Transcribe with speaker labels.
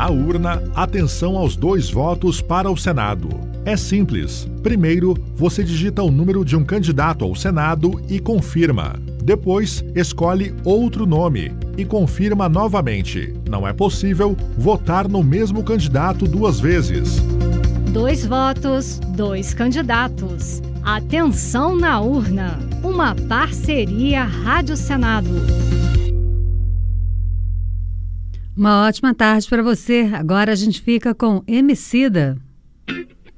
Speaker 1: Na urna, atenção aos 2 votos para o Senado. É simples. Primeiro, você digita o número de um candidato ao Senado e confirma. Depois, escolhe outro nome e confirma novamente. Não é possível votar no mesmo candidato 2 vezes.
Speaker 2: 2 votos, 2 candidatos. Atenção na urna. Uma parceria Rádio Senado.
Speaker 3: Uma ótima tarde para você. Agora a gente fica com Emicida.